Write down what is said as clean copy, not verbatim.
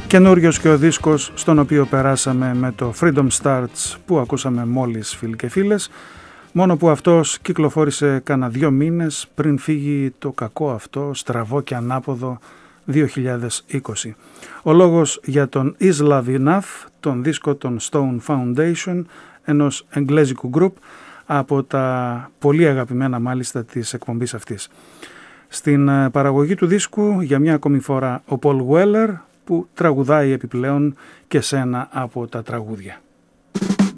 Καινούριος και ο δίσκος στον οποίο περάσαμε με το Freedom Starts που ακούσαμε μόλις, φίλοι και φίλες, μόνο που αυτός κυκλοφόρησε κάνα 2 μήνες πριν φύγει το κακό αυτό στραβό και ανάποδο 2020. Ο λόγος για τον Is Love Enough, τον δίσκο των Stone Foundation, ενός εγγλέζικου γκρουπ από τα πολύ αγαπημένα μάλιστα της εκπομπής αυτής. Στην παραγωγή του δίσκου για μια ακόμη φορά ο Paul Weller, που τραγουδάει επιπλέον και σε ένα από τα τραγούδια.